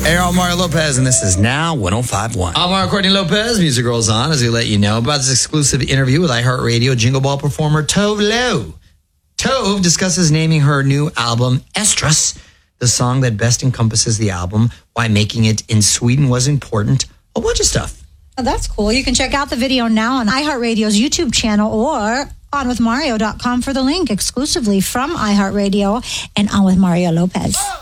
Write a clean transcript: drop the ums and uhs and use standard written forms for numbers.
Hey, I'm Mario Lopez, and this is Now 105.1. I'm Mario Courtney Lopez. Music rolls on as we let you know about this exclusive interview with iHeartRadio Jingle Ball performer Tove Lo. Tove discusses naming her new album, Estrus, the song that best encompasses the album, why making it in Sweden was important, a bunch of stuff. Oh, that's cool. You can check out the video now on iHeartRadio's YouTube channel or onwithmario.com for the link exclusively from iHeartRadio and On With Mario Lopez.